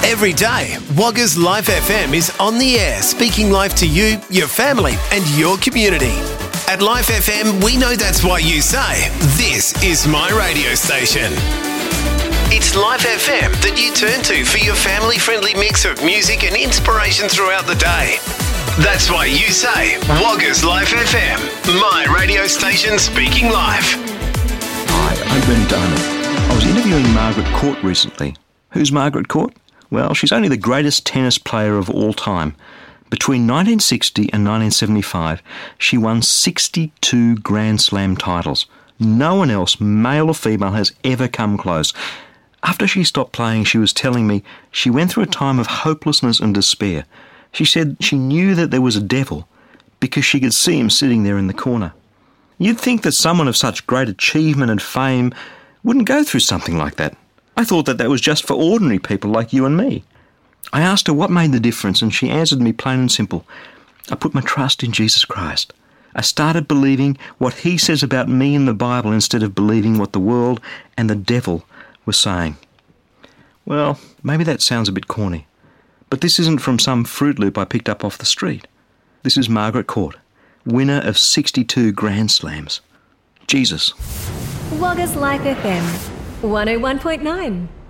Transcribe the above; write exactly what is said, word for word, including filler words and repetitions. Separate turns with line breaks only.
Every day, Wagga's Life F M is on the air, speaking life to you, your family and your community. At Life F M, we know that's why you say, this is my radio station. It's Life F M that you turn to for your family-friendly mix of music and inspiration throughout the day. That's why you say, Wagga's Life F M, my radio station speaking life.
Hi, I'm Bernie Diamond. I was interviewing Margaret Court recently. Who's Margaret Court? Well, she's only the greatest tennis player of all time. Between nineteen sixty and nineteen seventy-five, she won sixty-two Grand Slam titles. No one else, male or female, has ever come close. After she stopped playing, she was telling me she went through a time of hopelessness and despair. She said she knew that there was a devil because she could see him sitting there in the corner. You'd think that someone of such great achievement and fame wouldn't go through something like that. I thought that that was just for ordinary people like you and me. I asked her what made the difference, and she answered me plain and simple. I put my trust in Jesus Christ. I started believing what he says about me in the Bible instead of believing what the world and the devil were saying. Well, maybe that sounds a bit corny, but this isn't from some Fruit Loop I picked up off the street. This is Margaret Court, winner of sixty-two Grand Slams. Jesus.
Wagga's Life F M, one oh one point nine.